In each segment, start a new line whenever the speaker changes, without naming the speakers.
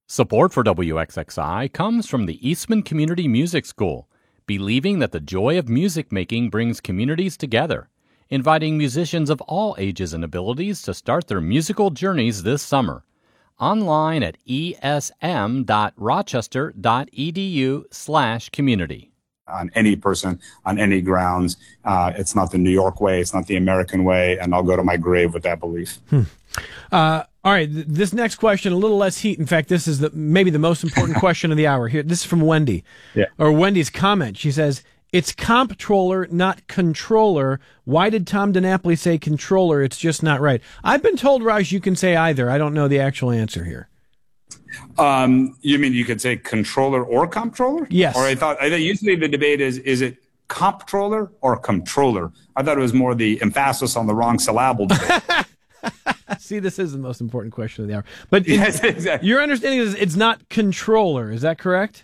Support for WXXI comes from the Eastman Community Music School, believing that the joy of music making brings communities together, inviting musicians of all ages and abilities to start their musical journeys this summer. Online at esm.rochester.edu/community.
On any person, on any grounds. It's not the New York way. It's not the American way. And I'll go to my grave with that belief.
All right. This next question, a little less heat. In fact, this is maybe the most important question of the hour. Here, this is from Wendy.
Yeah.
Or Wendy's comment. She says, "It's comptroller, not controller. Why did Tom DiNapoli say controller? It's just not right." I've been told, Raj, you can say either. I don't know the actual answer here.
You mean you could say controller or comptroller?
Yes.
Or I thought usually the debate is it comptroller or comptroller? I thought it was more the emphasis on the wrong syllable debate.
See, this is the most important question of the hour. But
yes, exactly.
Your understanding is it's not controller. Is that correct?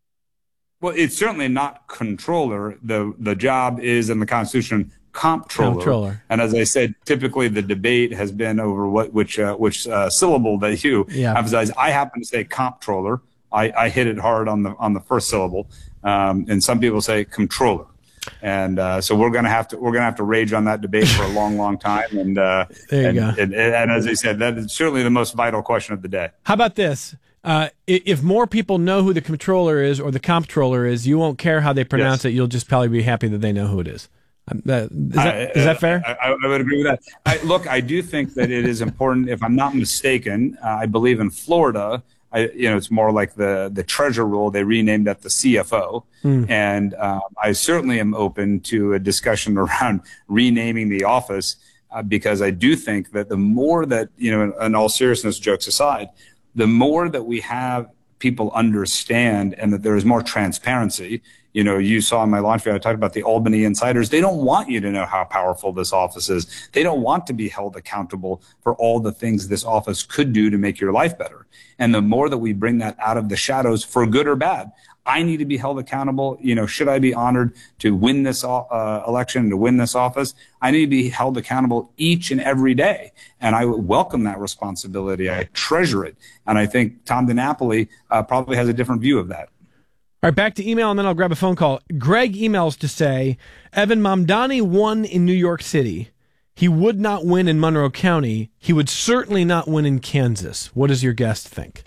Well, it's certainly not controller. The job is in the Constitution comptroller. And as I said, typically the debate has been over which syllable that you emphasize. I happen to say comptroller. I hit it hard on the first syllable, and some people say controller. And so we're gonna have to rage on that debate for a long time. And
there you go.
And as I said, that is certainly the most vital question of the day.
How about this? If more people know who the controller is or the comptroller is, you won't care how they pronounce it. You'll just probably be happy that they know who it is. Is that fair?
I would agree with that. I do think that it is important. If I'm not mistaken, I believe in Florida, it's more like the treasurer rule. They renamed that the CFO. And I certainly am open to a discussion around renaming the office because I do think that the more that, in all seriousness, jokes aside, the more that we have people understand and that there is more transparency. You saw in my launch video, I talked about the Albany insiders. They don't want you to know how powerful this office is. They don't want to be held accountable for all the things this office could do to make your life better. And the more that we bring that out of the shadows, for good or bad, I need to be held accountable. Should I be honored to win this election, to win this office? I need to be held accountable each and every day. And I welcome that responsibility. I treasure it. And I think Tom DiNapoli probably has a different view of that.
All right, back to email, and then I'll grab a phone call. Greg emails to say, Evan Mamdani won in New York City. He would not win in Monroe County. He would certainly not win in Kansas. What does your guest think?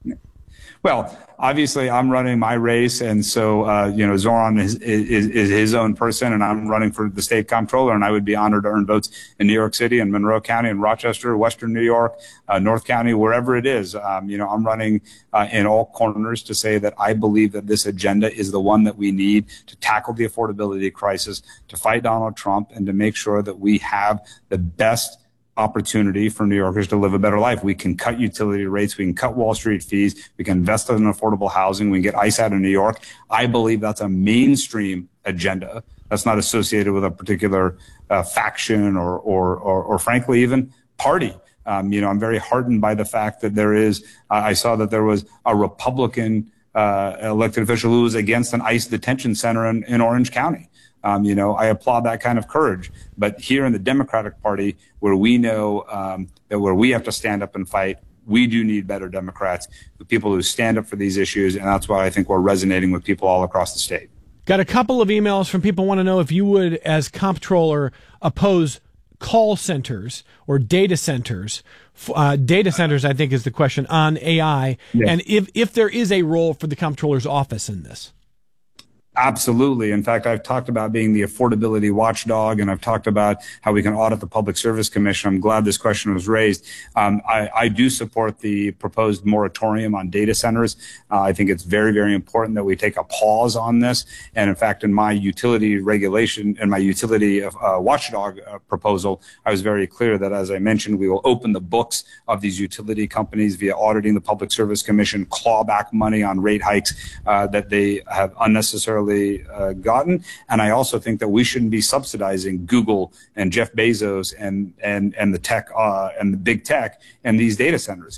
Well, obviously, I'm running my race, and so Zoran is his own person, and I'm running for the state comptroller, and I would be honored to earn votes in New York City and Monroe County and Rochester, Western New York, North County, wherever it is. I'm running in all corners to say that I believe that this agenda is the one that we need to tackle the affordability crisis, to fight Donald Trump, and to make sure that we have the best opportunity for New Yorkers to live a better life. We can cut utility rates. We can cut Wall Street fees. We can invest in affordable housing. We can get ICE out of New York. I believe that's a mainstream agenda. That's not associated with a particular faction or frankly, even party. I'm very heartened by the fact that I saw that there was a Republican elected official who was against an ICE detention center in Orange County. I applaud that kind of courage. But here in the Democratic Party, where we know that where we have to stand up and fight, we do need better Democrats, the people who stand up for these issues. And that's why I think we're resonating with people all across the state.
Got a couple of emails from people who want to know if you would, as comptroller, oppose call centers or data centers. Data centers, I think, is the question on AI. Yes. And if there is a role for the comptroller's office in this.
Absolutely. In fact, I've talked about being the affordability watchdog, and I've talked about how we can audit the Public Service Commission. I'm glad this question was raised. I do support the proposed moratorium on data centers. I think it's very, very important that we take a pause on this. And in fact, in my utility regulation and my utility watchdog proposal, I was very clear that, as I mentioned, we will open the books of these utility companies via auditing the Public Service Commission, claw back money on rate hikes that they have unnecessarily gotten. And I also think that we shouldn't be subsidizing Google and Jeff Bezos and the tech and the big tech and these data centers.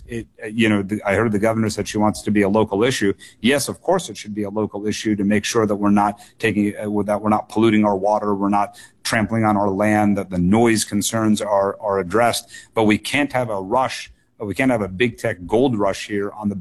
I heard the governor said she wants it to be a local issue. Yes, of course it should be a local issue to make sure that we're not polluting our water, we're not trampling on our land, that the noise concerns are addressed. But we can't have a rush. We can't have a big tech gold rush here on the